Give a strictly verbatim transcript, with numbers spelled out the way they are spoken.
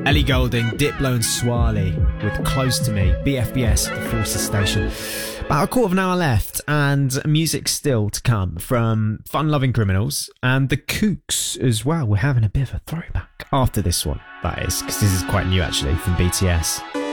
Ellie Goulding, Diplo and Swali with Close to Me, B F B S, the Forces Station. About a quarter of an hour left and music still to come from Fun Loving Criminals and the Kooks as well. We're having a bit of a throwback after this one, that is, because this is quite new actually, from B T S.